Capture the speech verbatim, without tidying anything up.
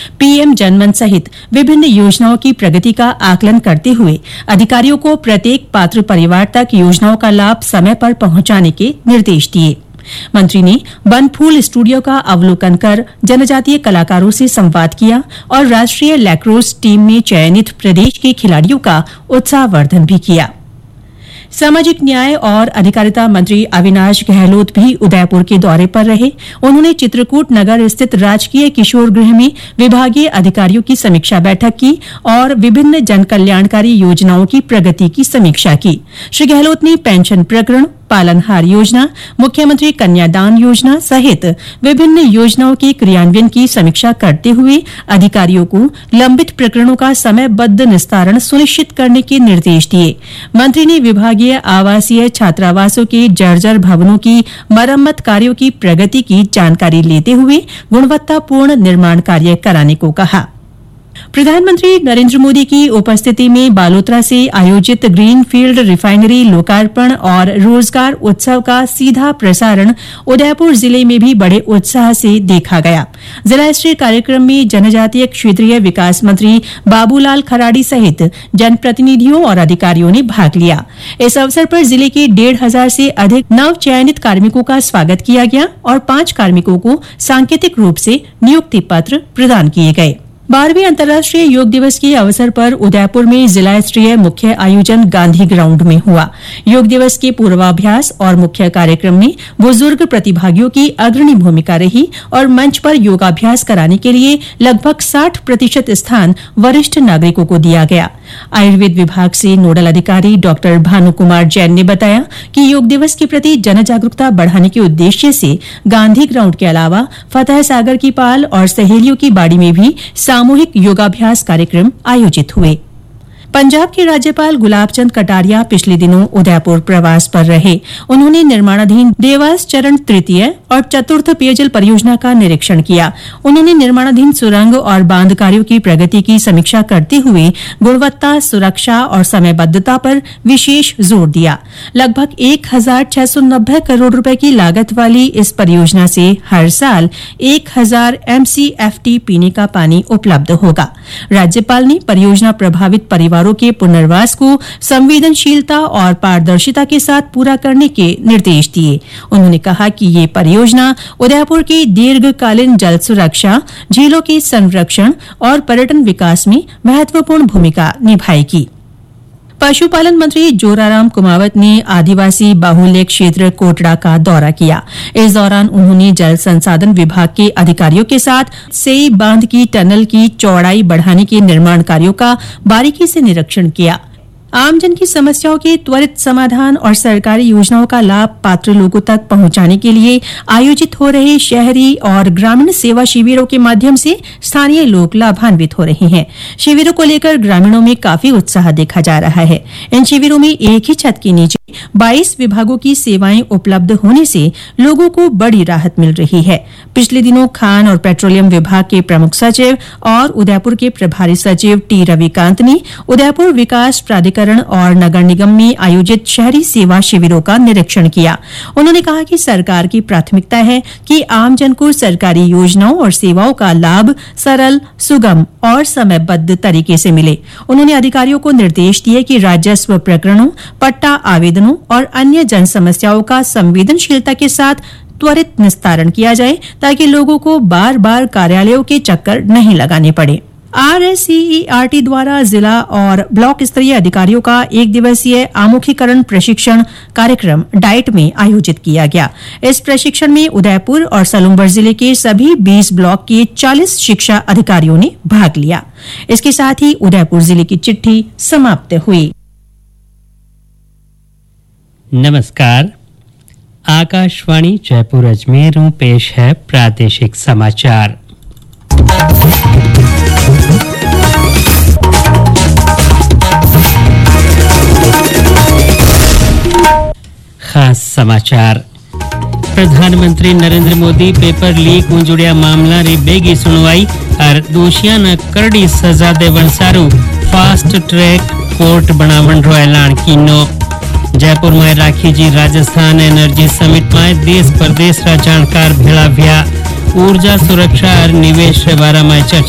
PM जनमन सहित विभिन्न योजनाओं की प्रगति का आकलन करते हुए अधिकारियों को प्रत्येक पात्र परिवार तक योजनाओं का लाभ समय पर पहुंचाने के निर्देश दिए। मंत्री ने बनफूल स्टूडियो का अवलोकन कर जनजातीय कलाकारों से संवाद किया और राष्ट्रीय लैक्रोस टीम में चयनित प्रदेश के खिलाड़ियों का उत्साहवर्धन भी किया। सामाजिक न्याय और अधिकारिता मंत्री अविनाश गहलोत भी उदयपुर के दौरे पर रहे। उन्होंने चित्रकूट नगर स्थित राजकीय किशोर गृह में विभागीय अधिकारियों की समीक्षा बैठक की और विभिन्न जनकल्याणकारी योजनाओं की प्रगति की समीक्षा की। श्री गहलोत ने पेंशन प्रकरण, पालनहार योजना, मुख्यमंत्री कन्यादान योजना सहित विभिन्न योजनाओं के क्रियान्वयन की समीक्षा करते हुए अधिकारियों को लंबित प्रकरणों का समयबद्ध निस्तारण सुनिश्चित करने के निर्देश दिए। मंत्री ने विभागीय आवासीय छात्रावासों के जर्जर भवनों की मरम्मत कार्यों की प्रगति की जानकारी लेते हुए गुणवत्तापूर्ण निर्माण कार्य कराने को कहा। प्रधानमंत्री नरेंद्र मोदी की उपस्थिति में बालोतरा से आयोजित ग्रीनफील्ड रिफाइनरी लोकार्पण और रोजगार उत्सव का सीधा प्रसारण उदयपुर जिले में भी बड़े उत्साह से देखा गया। जिला स्तरीय कार्यक्रम में जनजातीय क्षेत्रीय विकास मंत्री बाबूलाल खराड़ी सहित जनप्रतिनिधियों और अधिकारियों ने भाग लिया। इस अवसर पर जिले के डेढ़ हजार से अधिक नव चयनित कार्मिकों का स्वागत किया गया और पांच कार्मिकों को सांकेतिक रूप से नियुक्ति पत्र प्रदान किए गए। बारहवीं अंतर्राष्ट्रीय योग दिवस के अवसर पर उदयपुर में जिला स्तरीय मुख्य आयोजन गांधी ग्राउंड में हुआ। योग दिवस के पूर्वाभ्यास और मुख्य कार्यक्रम में बुजुर्ग प्रतिभागियों की अग्रणी भूमिका रही और मंच पर योगाभ्यास कराने के लिए लगभग साठ प्रतिशत स्थान वरिष्ठ नागरिकों को दिया गया। आयुर्वेद विभाग से नोडल अधिकारी डॉक्टर भानु कुमार जैन ने बताया कि योग दिवस के प्रति जनजागरूकता बढ़ाने के उद्देश्य से गांधी ग्राउंड के अलावा फतेह सागर की पाल और सहेलियों की बाड़ी में भी सामूहिक योगाभ्यास कार्यक्रम आयोजित हुए। पंजाब के राज्यपाल गुलाब चंद कटारिया पिछले दिनों उदयपुर प्रवास पर रहे। उन्होंने निर्माणाधीन देवास चरण तृतीय और चतुर्थ पेयजल परियोजना का निरीक्षण किया। उन्होंने निर्माणाधीन सुरंग और बांध कार्यों की प्रगति की समीक्षा करते हुए गुणवत्ता, सुरक्षा और समयबद्धता पर विशेष जोर दिया। लगभग एक हजार छह सौ नब्बे करोड़ रुपए की लागत वाली इस परियोजना से हर साल एक हजार एमसीएफटी पीने का पानी उपलब्ध होगा। राज्यपाल ने परियोजना प्रभावित परिवार के पुनर्वास को संवेदनशीलता और पारदर्शिता के साथ पूरा करने के निर्देश दिए। उन्होंने कहा कि ये परियोजना उदयपुर की दीर्घकालीन जल सुरक्षा, झीलों के संरक्षण और पर्यटन विकास में महत्वपूर्ण भूमिका निभाएगी। पशुपालन मंत्री जोराराम कुमावत ने आदिवासी बाहुल्य क्षेत्र कोटड़ा का दौरा किया। इस दौरान उन्होंने जल संसाधन विभाग के अधिकारियों के साथ सेई बांध की टनल की चौड़ाई बढ़ाने के निर्माण कार्यों का बारीकी से निरीक्षण किया। आमजन की समस्याओं के त्वरित समाधान और सरकारी योजनाओं का लाभ पात्र लोगों तक पहुंचाने के लिए आयोजित हो रहे शहरी और ग्रामीण सेवा शिविरों के माध्यम से स्थानीय लोग लाभान्वित हो रहे हैं। शिविरों को लेकर ग्रामीणों में काफी उत्साह देखा जा रहा है। इन शिविरों में एक ही छत के नीचे बाईस विभागों की सेवाएं उपलब्ध होने से लोगों को बड़ी राहत मिल रही है। पिछले दिनों खान और पेट्रोलियम विभाग के प्रमुख सचिव और उदयपुर के प्रभारी सचिव टी रविकांत ने उदयपुर विकास प्राधिकरण और नगर निगम में आयोजित शहरी सेवा शिविरों का निरीक्षण किया। उन्होंने कहा कि सरकार की प्राथमिकता है कि आमजन को सरकारी योजनाओं और सेवाओं का लाभ सरल, सुगम और समयबद्ध तरीके से मिले। उन्होंने अधिकारियों को निर्देश दिए कि राजस्व प्रकरणों, पट्टा आवेदनों और अन्य जन समस्याओं का संवेदनशीलता के साथ त्वरित निस्तारण किया जाए ताकि लोगों को बार बार कार्यालयों के चक्कर नहीं लगाने पड़े। आरएससीईआरटी द्वारा जिला और ब्लॉक स्तरीय अधिकारियों का एक दिवसीय आमुखीकरण प्रशिक्षण कार्यक्रम डाइट में आयोजित किया गया। इस प्रशिक्षण में उदयपुर और सलूंबर जिले के सभी बीस ब्लॉक के चालीस शिक्षा अधिकारियों ने भाग लिया। इसके साथ ही उदयपुर जिले की चिट्ठी समाप्त हुई। नमस्कार, आकाशवाणी जयपुर अजमेर में पेश है प्रादेशिक समाचार। खास समाचार। प्रधानमंत्री नरेंद्र मोदी पेपर लीक जुड़िया मामला री बेगी सुनवाई और दोषियों ने करड़ी सजा देवन सारू फास्ट ट्रैक कोर्ट बनावन रो ऐलान कीनो। जयपुर में राखी जी राजस्थान एनर्जी समिट में देश प्रदेश रा जानकार भेड़ा भ्या ऊर्जा सुरक्षा और निवेश बारे में चर्चा।